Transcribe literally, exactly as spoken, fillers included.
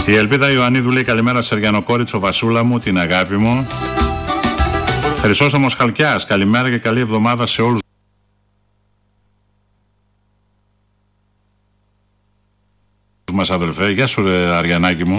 Η Ελπίδα Ιωαννίδου λέει καλημέρα Σεργιανοκόριτσο, Βασούλα μου, την αγάπη μου. Χρυσόστομος Χαλκιάς, καλημέρα και καλή εβδομάδα σε όλους μας αδελφέ. Γεια σου ρε Αριανάκη μου.